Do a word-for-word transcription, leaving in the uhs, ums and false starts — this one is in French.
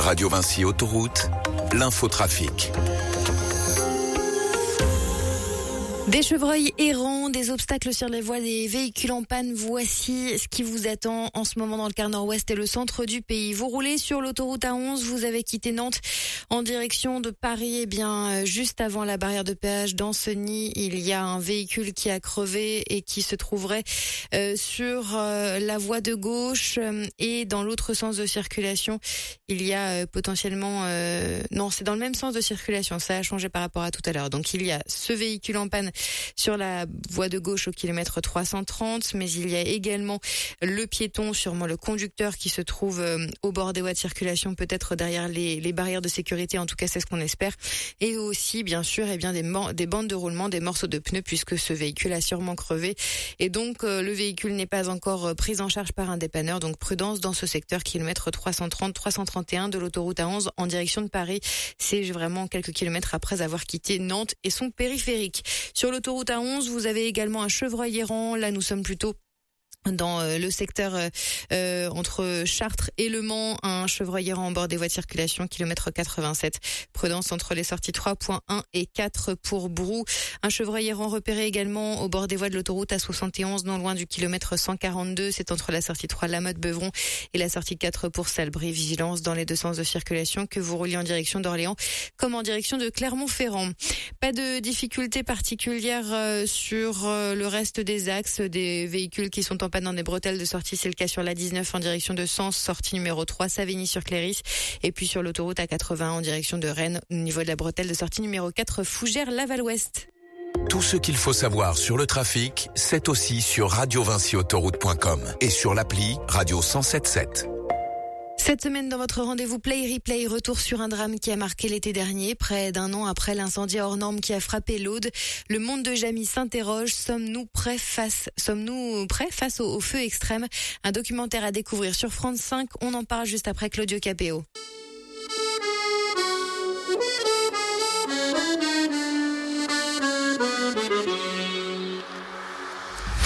Radio Vinci Autoroute, l'infotrafic. Des chevreuils errants, des obstacles sur les voies, des véhicules en panne. Voici ce qui vous attend en ce moment dans le quart nord-ouest et le centre du pays. Vous roulez sur l'autoroute A onze, vous avez quitté Nantes en direction de Paris. Eh bien, juste avant la barrière de péage d'Ancenis, il y a un véhicule qui a crevé et qui se trouverait euh, sur euh, la voie de gauche. Et dans l'autre sens de circulation, il y a euh, potentiellement... Euh, non, c'est dans le même sens de circulation. Ça a changé par rapport à tout à l'heure. Donc, il y a ce véhicule en panne sur la voie de gauche au kilomètre trois cent trente, mais il y a également le piéton, sûrement le conducteur qui se trouve euh, au bord des voies de circulation, peut-être derrière les, les barrières de sécurité, en tout cas c'est ce qu'on espère, et aussi bien sûr eh bien des, des bandes de roulement, des morceaux de pneus, puisque ce véhicule a sûrement crevé, et donc euh, le véhicule n'est pas encore euh, pris en charge par un dépanneur, donc prudence dans ce secteur, kilomètre trois cent trente trois cent trente et un de l'autoroute A onze en direction de Paris. C'est vraiment quelques kilomètres après avoir quitté Nantes et son périphérique. Sur l'autoroute A onze, vous avez également un chevreuil errant. Là, nous sommes plutôt dans euh, le secteur euh, entre Chartres et Le Mans, un chevreuil errant en bord des voies de circulation, kilomètre quatre-vingt-sept. Prudence entre les sorties trois point un et quatre pour Brou. Un chevreuil errant repéré également au bord des voies de l'autoroute A soixante et onze, non loin du kilomètre cent quarante-deux. C'est entre la sortie trois La Motte-Beuvron et la sortie quatre pour Salbris. Vigilance dans les deux sens de circulation, que vous rouliez en direction d'Orléans comme en direction de Clermont-Ferrand. Pas de difficultés particulières euh, sur euh, le reste des axes, des véhicules qui sont en panne dans des bretelles de sortie. C'est le cas sur l'A dix-neuf en direction de Sens, sortie numéro trois, Savigny-sur-Cléris. Et puis sur l'autoroute A quatre-vingt-un en direction de Rennes, au niveau de la bretelle de sortie numéro quatre, Fougères-Laval-Ouest. Tout ce qu'il faut savoir sur le trafic, c'est aussi sur radio vinci autoroute point com et sur l'appli Radio cent sept sept. Cette semaine, dans votre rendez-vous Play Replay, retour sur un drame qui a marqué l'été dernier, près d'un an après l'incendie hors norme qui a frappé l'Aude. Le monde de Jamie s'interroge. Sommes-nous prêts face, sommes-nous prêts face au, au feu extrême? Un documentaire à découvrir sur France cinq. On en parle juste après Claudio Capéo.